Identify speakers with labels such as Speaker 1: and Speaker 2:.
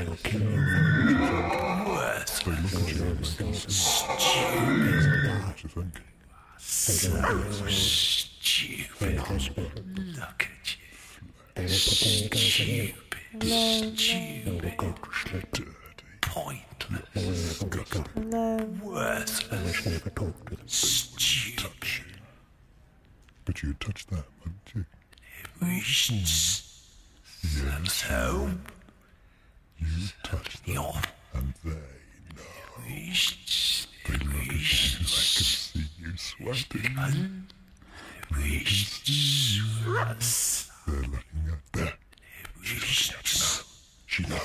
Speaker 1: Stupid. Look at you. Stupid. Stupid. Pointless. Worthless. Stupid.
Speaker 2: But you touched that, wouldn't you?
Speaker 1: So
Speaker 2: You touched them, and they know. They look at you, I can see you sweating. They're looking at that. She's looking at you now. She knows.